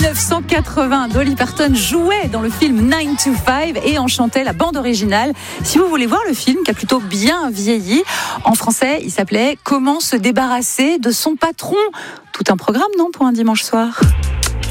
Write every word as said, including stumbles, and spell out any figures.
dix-neuf cent quatre-vingts, Dolly Parton jouait dans le film nine to five et en chantait la bande originale. Si vous voulez voir le film, qui a plutôt bien vieilli, en français, il s'appelait « Comment se débarrasser de son patron ». Tout un programme, non, pour un dimanche soir ?